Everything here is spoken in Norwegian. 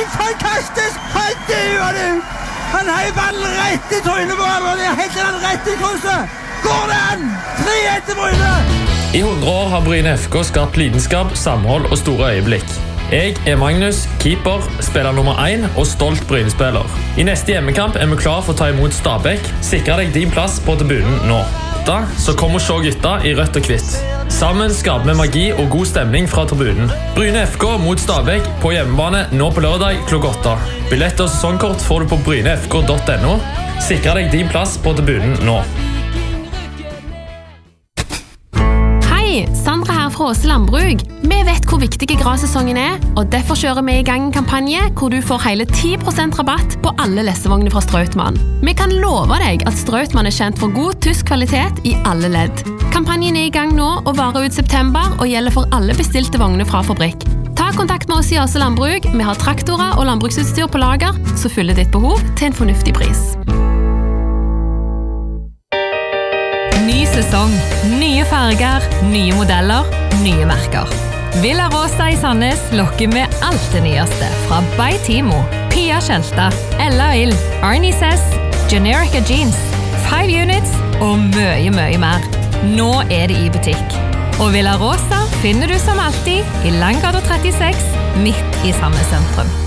helt fantastisk! Han duer du! Han har ballen rett I trynet på ham, og det helt den rett I krysset! Går det an? 3-1 til Bryne! I 100 år har Bryne FK skapt lidenskap, samhold og store øyeblikk. Jeg Magnus, keeper, spiller nummer 1 og stolt Bryne-spiller. I neste hjemmekamp vi klar for å ta imot Stabæk. Sikre deg din plass på tribunen nå. Da så kom og se gutta I rødt og hvitt. Sammen skaper vi magi og god stemning fra tribunen. Bryne FK mot Stabæk på hjemmebane nå på lørdag klokka 8. Billetter og sesongkort får du på brynefk.no. Sikre deg din plass på tribunen nå. Sandra her fra Åse Landbrug. Vi vet hvor viktig grassesongen og derfor kjører vi I gang en kampanje hvor du får hele 10% rabatt på alle lessevogner fra Strautmann. Vi kan love deg at Strautmann kjent for god tysk kvalitet I alle ledd. Kampanjen I gang nå og varer ut september og gjelder for alle bestilte vogner fra fabrikk. Ta kontakt med oss I Åse Landbrug. Vi har traktorer og landbruksutstyr på lager, så fyller ditt behov til en fornuftig pris. Ny sesong, nye farger, nye modeller, nye merker. Villa Rosa I Sandnes lokker med alt det nyeste fra By Timo, Pia Kjelta, Ella Ill, Arnie Sess, Generica Jeans, 5 Units og mye mer. Nå det I butikk. Og Villa Rosa finner du som alltid I Langgata 36, midt I Sandnes sentrum.